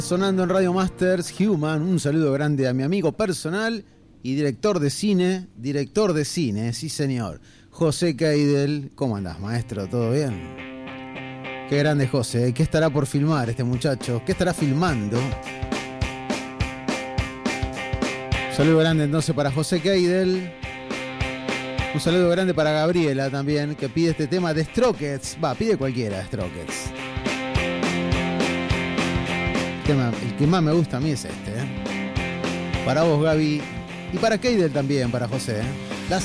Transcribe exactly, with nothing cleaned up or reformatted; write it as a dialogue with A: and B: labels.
A: Sonando en Radio Masters, Human, un saludo grande a mi amigo personal y director de cine, director de cine, sí señor, José Keidel. ¿Cómo andás, maestro? ¿Todo bien? Qué grande José, ¿qué estará por filmar este muchacho? ¿Qué estará filmando? Un saludo grande entonces para José Keidel. Un saludo grande para Gabriela también, que pide este tema de Strokes. Va, pide cualquiera de Strokes. El, tema, el que más me gusta a mí es este, ¿eh? Para vos, Gaby. Y para Keidel también, para José, ¿eh?